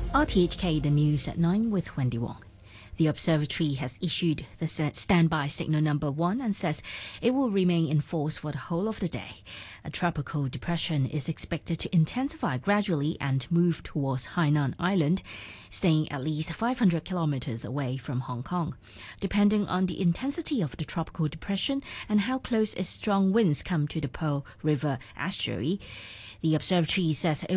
RTHK, the news at 9 with Wendy Wong. The observatory has issued the standby signal number 1 and says it will remain in force for the whole of the day. A tropical depression is expected to intensify gradually and move towards Hainan Island, staying at least 500 kilometers away from Hong Kong. Depending on the intensity of the tropical depression and how close its strong winds come to the Pearl River estuary, the observatory says it